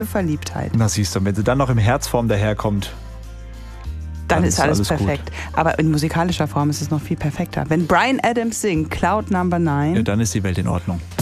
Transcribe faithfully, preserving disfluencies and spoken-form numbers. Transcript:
Verliebtheit. Na siehst du, wenn sie dann noch im Herzform daherkommt, dann, dann ist alles, alles perfekt. Gut. Aber in musikalischer Form ist es noch viel perfekter. Wenn Bryan Adams singt, Cloud Number Nine. Ja, dann ist die Welt in Ordnung.